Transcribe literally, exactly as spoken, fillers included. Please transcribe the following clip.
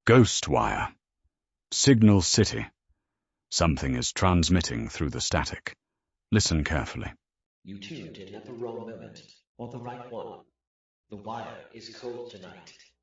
Ghost wire. Signal City. Something is transmitting through the static. Listen carefully. You tuned in at the wrong moment, or the right one. The wire is cold tonight.